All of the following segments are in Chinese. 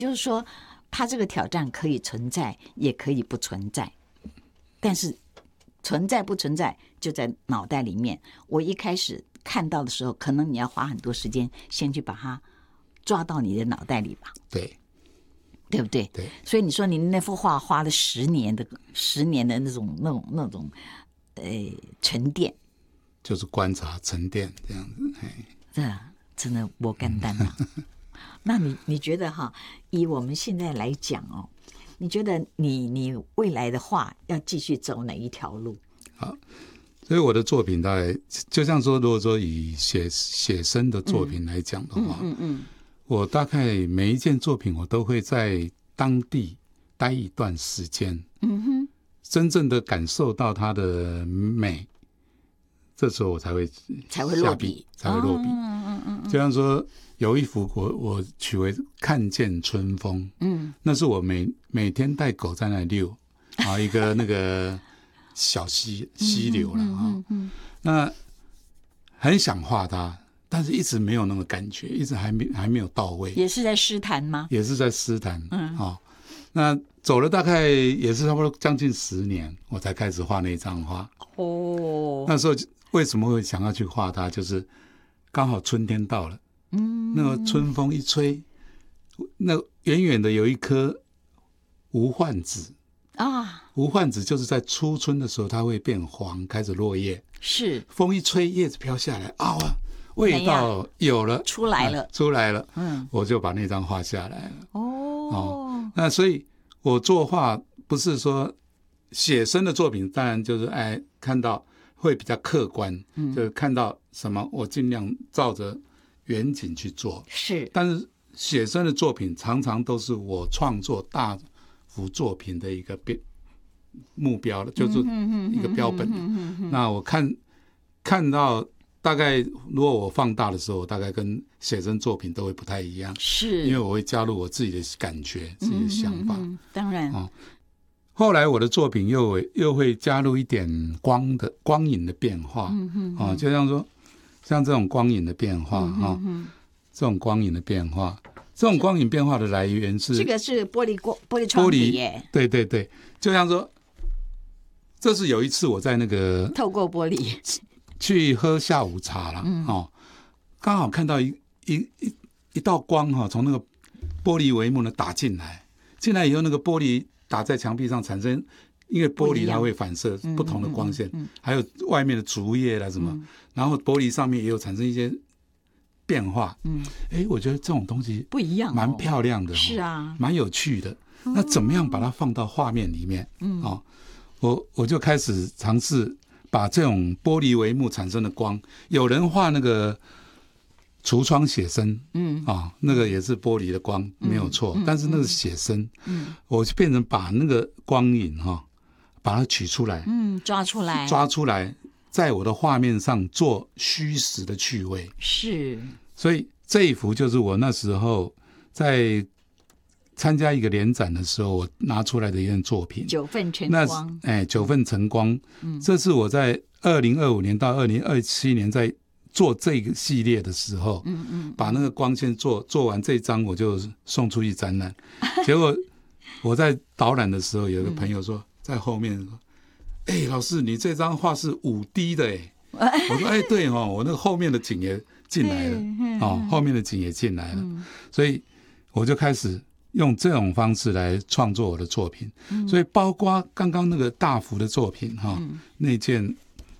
就是说，它这个挑战可以存在，也可以不存在，但是存在不存在就在脑袋里面。我一开始看到的时候，可能你要花很多时间先去把它抓到你的脑袋里吧，对不对？ 对。 所以你说你那幅画花了10年的那种沉淀， 就是观察沉淀这样子。 这真的不简单啊。那你觉得哈，以我们现在来讲哦，你觉得你未来的画要继续走哪一条路？ 好，所以我的作品大概就像说，如果说以写生的作品来讲的话，我大概每一件作品我都会在当地待一段时间，真正的感受到它的美，这时候我才会落笔， 才会落笔。就像说有一幅我取为看见春风，那是我每天带狗在那溜啊，一个那个小溪流了啊，那很想画它，但是一直没有那个感觉，一直还没有到位。 也是在诗坛吗？ 也是在诗坛，那走了大概也是差不多将近10年，我才开始画那张画。那时候为什么会想要去画它，就是刚好春天到了，那个春风一吹，那远远的有一颗无患子啊，无患子就是在初春的时候它会变黄，开始落叶，是风一吹叶子飘下来啊，味道有了，出来了，我就把那张画下来了。那所以我作画不是说写生的作品，当然就是看到会比较客观，就是看到什么我尽量照着远景去做，是。但是写生的作品常常都是我创作大幅作品的一个目标了，就是一个标本。那我看到大概如果我放大的时候，大概跟写生作品都会不太一样，是因为我会加入我自己的感觉、自己的想法。 当然， 后来我的作品又会加入一点光影的变化，就像说像这种光影的变化，这种光影的变化，这种光影变化的来源是这个是玻璃窗体耶， 对对对，就像说，这是有一次我在那个透过玻璃去喝下午茶了，刚好看到一道光从那个玻璃帷幕呢打进来以后，那个玻璃打在墙壁上产生，因为玻璃它会反射不同的光线，还有外面的竹叶啦什么，然后玻璃上面也有产生一些变化。我觉得这种东西不一样， 蛮漂亮的， 是啊， 蛮有趣的。那怎么样把它放到画面里面？我就开始尝试把这种玻璃帷幕产生的光，有人画那个橱窗写生，那个也是玻璃的光，没有错，但是那个写生，我就变成把那个光影把它取出来， 抓出来， 在我的画面上做虚实的趣味， 是。 所以这一幅就是我那时候在参加一个联展的时候，我拿出来的一件作品 9份晨光。 9份晨光，这是我在2025年到2027年在做这个系列的时候，把那个光线做完这一张，我就送出去展览。结果我在导览的时候，有一个朋友说，在后面说：“老师，你这张画是5D 的我说：“对我那个后面的景也进来了，后面的景也进来了。”所以我就开始用这种方式来创作我的作品。所以包括刚刚那个大幅的作品那件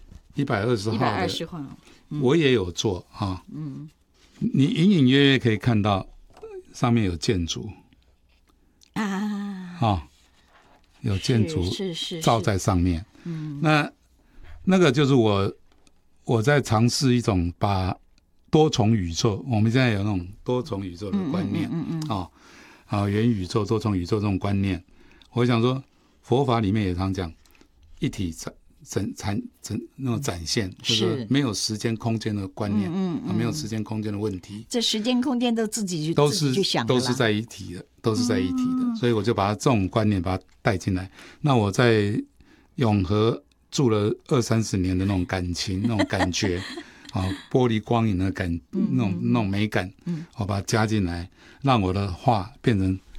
120号的。我也有做你隐隐约约可以看到上面有建筑有建筑照在上面。那个就是我在尝试一种把多重宇宙，我们现在有那种多重宇宙的观念，元宇宙、多重宇宙这种观念，我想说佛法里面也常讲一体那种展现，就是没有时间空间的观念，没有时间空间的问题， 这时间空间都自己去想的， 都是在一起的，所以我就把它这种观念把它带进来。那我在永和住了20-30年的那种感情、那种感觉玻璃光影的那种美感，我把它加进来，让我的画变成